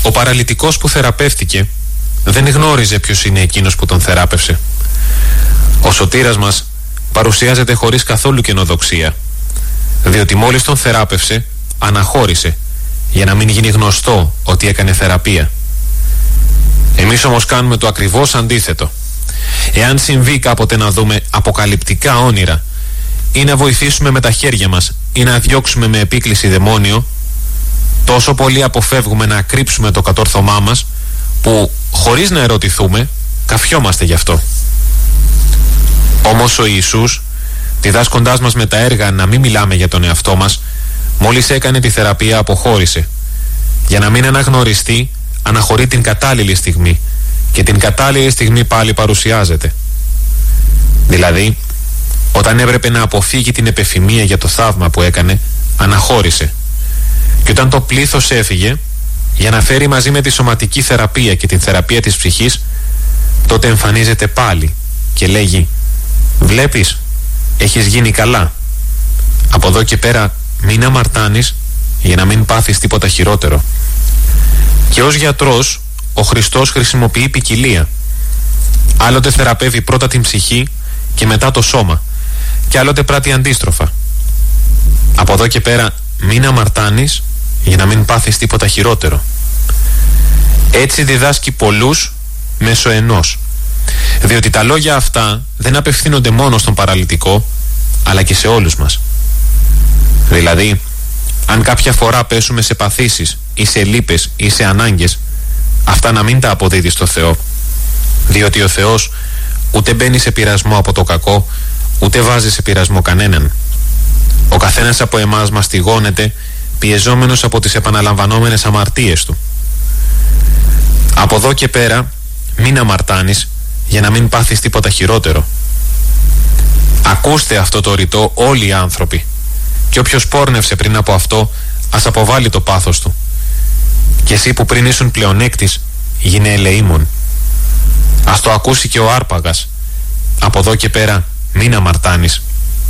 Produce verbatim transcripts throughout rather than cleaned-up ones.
Ο παραλυτικός που θεραπεύτηκε δεν γνώριζε ποιος είναι εκείνος που τον θεράπευσε. Ο σωτήρας μας παρουσιάζεται χωρίς καθόλου καινοδοξία, διότι μόλις τον θεράπευσε, αναχώρησε για να μην γίνει γνωστό ότι έκανε θεραπεία. Εμείς όμως κάνουμε το ακριβώς αντίθετο. Εάν συμβεί κάποτε να δούμε αποκαλυπτικά όνειρα ή να βοηθήσουμε με τα χέρια μας ή να διώξουμε με επίκληση δαιμόνιο, τόσο πολύ αποφεύγουμε να κρύψουμε το κατόρθωμά μας που χωρίς να ερωτηθούμε καφιόμαστε γι' αυτό. Όμως ο Ιησούς, διδάσκοντάς μας με τα έργα να μην μιλάμε για τον εαυτό μας, μόλις έκανε τη θεραπεία αποχώρησε. Για να μην αναγνωριστεί, αναχωρεί την κατάλληλη στιγμή και την κατάλληλη στιγμή πάλι παρουσιάζεται. Δηλαδή, όταν έπρεπε να αποφύγει την επεφημία για το θαύμα που έκανε, αναχώρησε. Και όταν το πλήθος έφυγε, για να φέρει μαζί με τη σωματική θεραπεία και την θεραπεία της ψυχής, τότε εμφανίζεται πάλι και λέγει: «Βλέπεις, έχεις γίνει καλά. Από εδώ και πέρα μην αμαρτάνεις για να μην πάθεις τίποτα χειρότερο». Και ως γιατρός ο Χριστός χρησιμοποιεί ποικιλία. Άλλοτε θεραπεύει πρώτα την ψυχή και μετά το σώμα, και άλλοτε πράττει αντίστροφα. Από εδώ και πέρα μην αμαρτάνεις για να μην πάθεις τίποτα χειρότερο. Έτσι διδάσκει πολλούς μέσω ενός, διότι τα λόγια αυτά δεν απευθύνονται μόνο στον παραλυτικό, αλλά και σε όλους μας. Δηλαδή, αν κάποια φορά πέσουμε σε παθήσεις ή σε λύπες ή σε ανάγκες, αυτά να μην τα αποδίδει στο Θεό, διότι ο Θεός ούτε μπαίνει σε πειρασμό από το κακό, ούτε βάζει σε πειρασμό κανέναν. Ο καθένας από εμάς μαστιγώνεται πιεζόμενος από τις επαναλαμβανόμενες αμαρτίες του. Από εδώ και πέρα μην αμαρτάνεις για να μην πάθεις τίποτα χειρότερο. Ακούστε αυτό το ρητό όλοι οι άνθρωποι, και όποιος πόρνευσε πριν από αυτό ας αποβάλει το πάθος του. Και εσύ που πριν ήσουν πλεονέκτης, γίνε ελεήμων. Ας το ακούσει και ο άρπαγας. Από εδώ και πέρα μην αμαρτάνεις.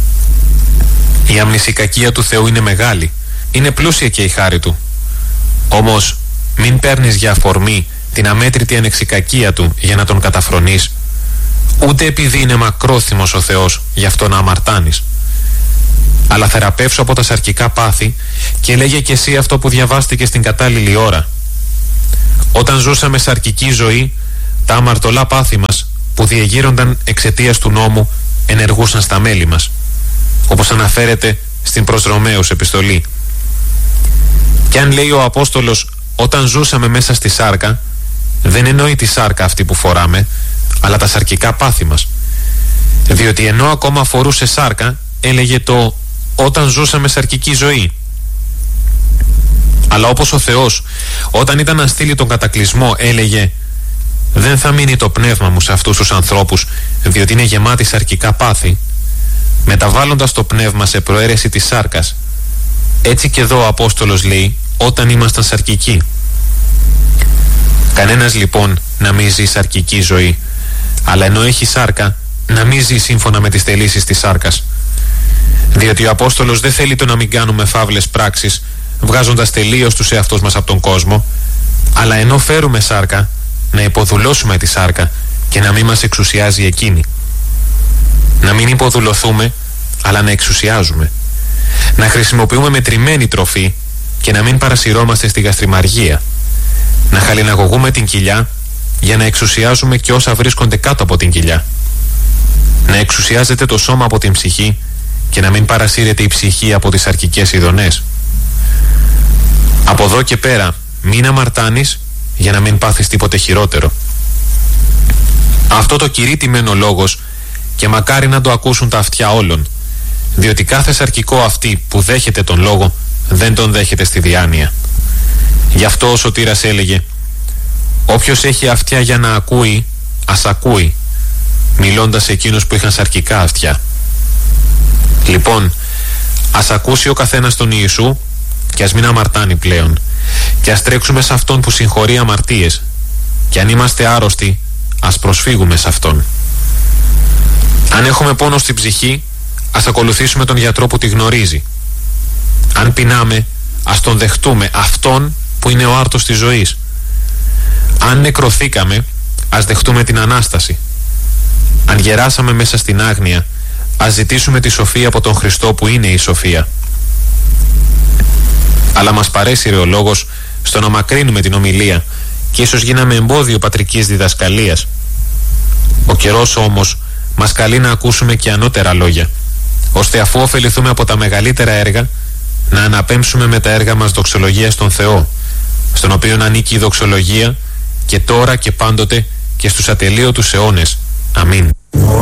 Η αμνησικακία του Θεού είναι μεγάλη, είναι πλούσια και η χάρη του. Όμως μην παίρνεις για αφορμή την αμέτρητη ανεξικακία του για να τον καταφρονείς, ούτε επειδή είναι μακρόθυμος ο Θεός γι' αυτό να αμαρτάνεις. Αλλά θεραπεύσου από τα σαρκικά πάθη και λέγε και εσύ αυτό που διαβάστηκε στην κατάλληλη ώρα. Όταν ζούσαμε σαρκική ζωή, τα αμαρτωλά πάθη μας που διεγείρονταν εξαιτίας του νόμου ενεργούσαν στα μέλη μας, όπως αναφέρεται στην προς Ρωμαίους επιστολή. Και αν λέει ο Απόστολος όταν ζούσαμε μέσα στη σάρκα, δεν εννοεί τη σάρκα αυτή που φοράμε, αλλά τα σαρκικά πάθη μας, διότι ενώ ακόμα φορούσε σάρκα, έλεγε το όταν ζούσαμε σαρκική ζωή. Αλλά όπως ο Θεός όταν ήταν να στείλει τον κατακλυσμό έλεγε δεν θα μείνει το πνεύμα μου σε αυτούς τους ανθρώπους διότι είναι γεμάτοι σαρκικά πάθη, μεταβάλλοντας το πνεύμα σε προαίρεση της σάρκας, έτσι και εδώ ο Απόστολος λέει όταν ήμασταν σαρκικοί. Κανένας λοιπόν να μην ζει σαρκική ζωή, αλλά ενώ έχει σάρκα να μην ζει σύμφωνα με τις θελήσεις της σάρκας, διότι ο Απόστολος δεν θέλει το να μην κάνουμε φαύλες πράξεις βγάζοντας τελείως τους εαυτούς μας από τον κόσμο, αλλά ενώ φέρουμε σάρκα να υποδουλώσουμε τη σάρκα και να μην μας εξουσιάζει εκείνη. Να μην υποδουλωθούμε, αλλά να εξουσιάζουμε. Να χρησιμοποιούμε μετρημένη τροφή και να μην παρασυρώμαστε στη γαστριμαργία. Να χαλιναγωγούμε την κοιλιά για να εξουσιάζουμε και όσα βρίσκονται κάτω από την κοιλιά. Να εξουσιάζεται το σώμα από την ψυχή και να μην παρασύρεται η ψυχή από τις σαρκικές ειδονές. Από εδώ και πέρα μην αμαρτάνεις για να μην πάθεις τίποτε χειρότερο. Αυτό το κηρύττημένο λόγος και μακάρι να το ακούσουν τα αυτιά όλων, διότι κάθε σαρκικό αυτή που δέχεται τον λόγο δεν τον δέχεται στη διάνοια. Γι' αυτό ο Σωτήρας έλεγε όποιος έχει αυτιά για να ακούει ας ακούει, μιλώντας σε εκείνους που είχαν σαρκικά αυτιά. Λοιπόν, ας ακούσει ο καθένας τον Ιησού και ας μην αμαρτάνει πλέον, και ας τρέξουμε σε Αυτόν που συγχωρεί αμαρτίες, και αν είμαστε άρρωστοι ας προσφύγουμε σε Αυτόν. Αν έχουμε πόνο στην ψυχή ας ακολουθήσουμε τον γιατρό που τη γνωρίζει. Αν πεινάμε ας τον δεχτούμε, Αυτόν που είναι ο άρτος της ζωής, Αν νεκρωθήκαμε, ας δεχτούμε την Ανάσταση. Αν γεράσαμε μέσα στην άγνοια, ας ζητήσουμε τη σοφία από τον Χριστό που είναι η σοφία. Αλλά μας παρέσυρε ο λόγος στο να μακρύνουμε την ομιλία και ίσως γίναμε εμπόδιο πατρικής διδασκαλίας. Ο καιρός όμως μας καλεί να ακούσουμε και ανώτερα λόγια, ώστε αφού ωφεληθούμε από τα μεγαλύτερα έργα, να αναπέμψουμε με τα έργα μας δοξολογία στον Θεό, στον οποίο ανήκει η δοξολογία και τώρα και πάντοτε και στους ατελείωτους αιώνες. Αμήν.